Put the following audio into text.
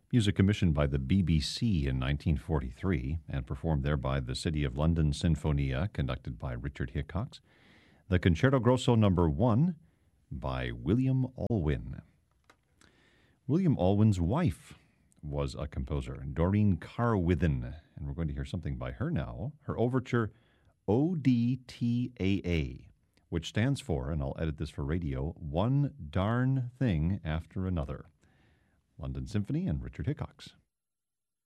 Music commissioned by the BBC in 1943 and performed there by the City of London Sinfonia, conducted by Richard Hickox. The Concerto Grosso No. 1 by William Alwyn. William Alwyn's wife was a composer, Doreen Carwithen, and we're going to hear something by her now. Her overture, ODTAA, which stands for, and I'll edit this for radio, One Darn Thing After Another. London Symphony and Richard Hickox.